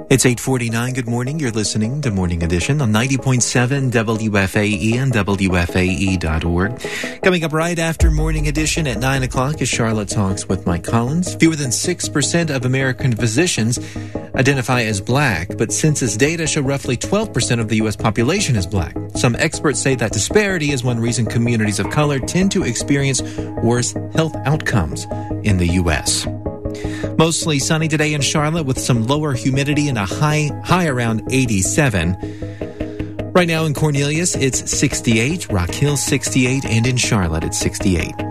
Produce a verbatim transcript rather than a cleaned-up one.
It's eight forty-nine. Good morning. You're listening to Morning Edition on ninety point seven W F A E and W F A E dot org. Coming up right after Morning Edition at nine o'clock is Charlotte Talks with Mike Collins. Fewer than six percent of American physicians identify as black, but census data show roughly twelve percent of the U S population is black. Some experts say that disparity is one reason communities of color tend to experience worse health outcomes in the U S. Mostly sunny today in Charlotte with some lower humidity and a high high around eighty-seven. Right now in Cornelius, it's sixty-eight, Rock Hill sixty-eight, and in Charlotte it's sixty-eight.